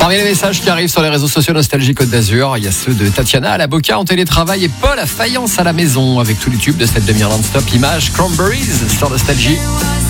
Parmi les messages qui arrivent sur les réseaux sociaux Nostalgie Côte d'Azur, il y a ceux de Tatiana à la Boca en télétravail et Paul à Fayence à la maison avec tous les tubes de cette demi-heure non-stop. Image Cranberries sur Nostalgie.